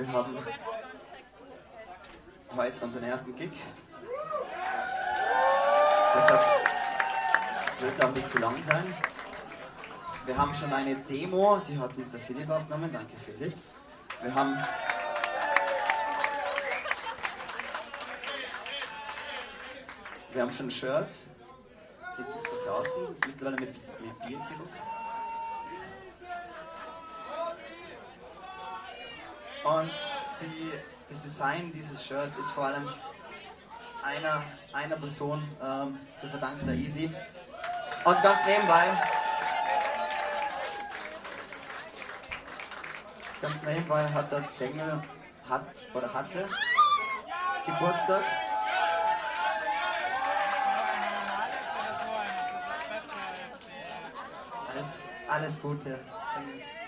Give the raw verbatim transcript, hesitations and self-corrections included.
Wir haben heute unseren ersten Gig. Deshalb wird er auch nicht zu lang sein. Wir haben schon eine Demo, die hat uns der Philipp aufgenommen. Danke, Philipp. Wir haben Wir haben schon ein Shirt. Hier gibt es da draußen, mittlerweile mit, mit Bier gedruckt. Und die, das Design dieses Shirts ist vor allem einer, einer Person ähm, zu verdanken, der Easy. Und ganz nebenbei, ganz nebenbei hat der Tengel, hat oder hatte Geburtstag. Alles, alles Gute.